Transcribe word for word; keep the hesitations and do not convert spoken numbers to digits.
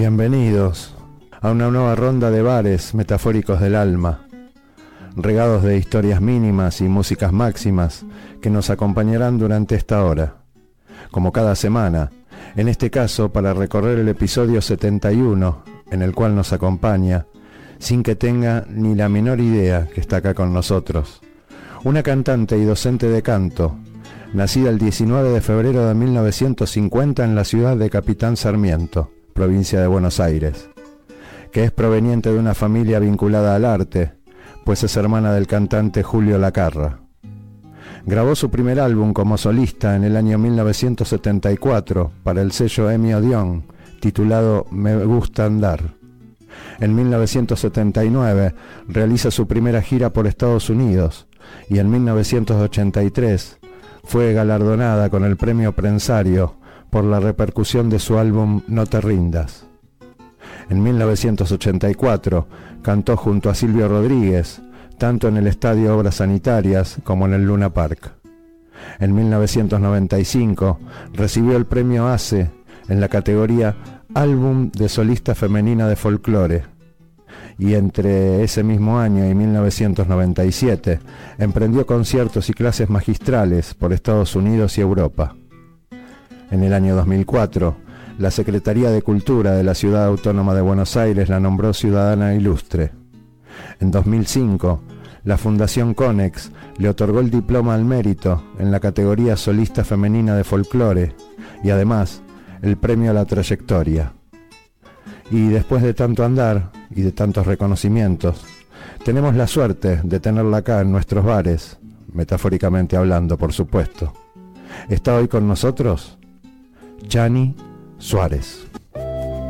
Bienvenidos a una nueva ronda de bares metafóricos del alma, regados de historias mínimas y músicas máximas que nos acompañarán durante esta hora, como cada semana, en este caso para recorrer el episodio setenta y uno, en el cual nos acompaña, sin que tenga ni la menor idea que está acá con nosotros, una cantante y docente de canto, nacida el diecinueve de febrero de mil novecientos cincuenta en la ciudad de Capitán Sarmiento, provincia de Buenos Aires, que es proveniente de una familia vinculada al arte, pues es hermana del cantante Julio Lacarra. Grabó su primer álbum como solista en el año mil novecientos setenta y cuatro para el sello Emi Odeon, titulado Me Gusta Andar. En mil novecientos setenta y nueve realiza su primera gira por Estados Unidos y en mil novecientos ochenta y tres fue galardonada con el premio Prensario por la repercusión de su álbum No te rindas. En mil novecientos ochenta y cuatro cantó junto a Silvio Rodríguez, tanto en el Estadio Obras Sanitarias como en el Luna Park. En mil novecientos noventa y cinco recibió el premio ACE en la categoría Álbum de Solista Femenina de Folclore, y entre ese mismo año y mil novecientos noventa y siete emprendió conciertos y clases magistrales por Estados Unidos y Europa. En el año dos mil cuatro, la Secretaría de Cultura de la Ciudad Autónoma de Buenos Aires la nombró Ciudadana Ilustre. En dos mil cinco, la Fundación Conex le otorgó el diploma al mérito en la categoría Solista Femenina de Folclore y además el premio a la trayectoria. Y después de tanto andar y de tantos reconocimientos, tenemos la suerte de tenerla acá en nuestros bares, metafóricamente hablando, por supuesto. Está hoy con nosotros Chani Suárez.